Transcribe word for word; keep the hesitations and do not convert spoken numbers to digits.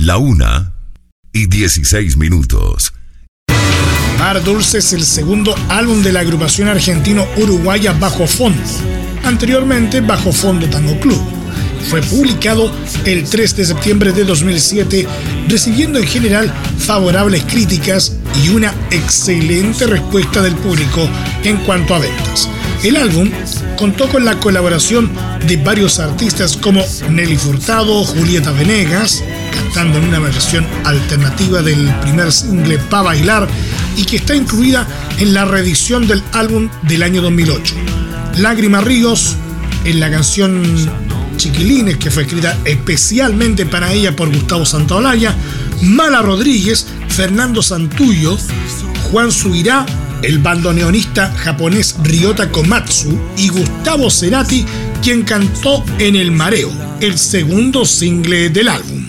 La una y dieciséis minutos. Mar Dulce es el segundo álbum de la agrupación argentino-uruguaya Bajo Fondo, anteriormente Bajo Fondo Tango Club. Fue publicado el tres de septiembre de dos mil siete, recibiendo en general favorables críticas y una excelente respuesta del público en cuanto a ventas. El álbum contó con la colaboración de varios artistas como Nelly Furtado, Julieta Venegas, cantando en una versión alternativa del primer single Pa' Bailar, y que está incluida en la reedición del álbum del año dos mil ocho. Lágrima Ríos, en la canción Chiquilines, que fue escrita especialmente para ella por Gustavo Santaolalla, Mala Rodríguez, Fernando Santullo, Juan Subirá, el bandoneonista japonés Ryota Komatsu y Gustavo Cerati, quien cantó En el Mareo, el segundo single del álbum.